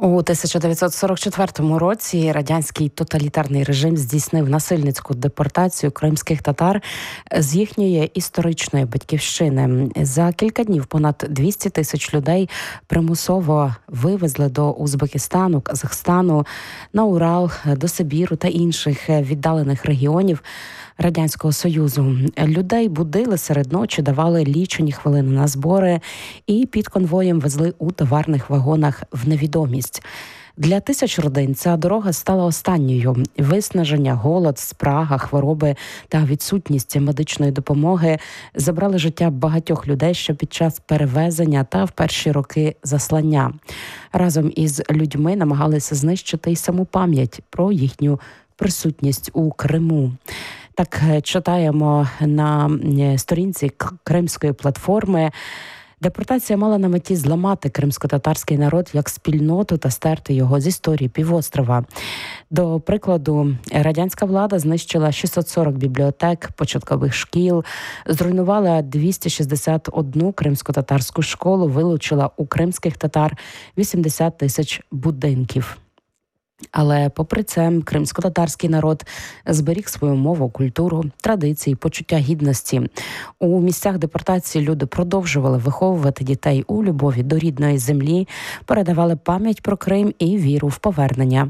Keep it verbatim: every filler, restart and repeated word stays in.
У тисяча дев'ятсот сорок четвертому році радянський тоталітарний режим здійснив насильницьку депортацію кримських татар з їхньої історичної батьківщини. За кілька днів понад двісті тисяч людей примусово вивезли до Узбекистану, Казахстану, на Урал, до Сибіру та інших віддалених регіонів Радянського Союзу. Людей будили серед ночі, давали лічені хвилини на збори і під конвоєм везли у товарних вагонах в невідомість. Для тисяч родин ця дорога стала останньою. Виснаження, голод, спрага, хвороби та відсутність медичної допомоги забрали життя багатьох людей ще під час перевезення та в перші роки заслання. Разом із людьми намагалися знищити й саму пам'ять про їхню присутність у Криму. Так читаємо на сторінці Кримської платформи. Депортація мала на меті зламати кримсько-татарський народ як спільноту та стерти його з історії півострова. До прикладу, радянська влада знищила шістсот сорок бібліотек, початкових шкіл, зруйнувала двісті шістдесят одну кримсько-татарську школу, вилучила у кримських татар вісімдесят тисяч будинків. Але попри це, кримсько-татарський народ зберіг свою мову, культуру, традиції, почуття гідності. У місцях депортації люди продовжували виховувати дітей у любові до рідної землі, передавали пам'ять про Крим і віру в повернення.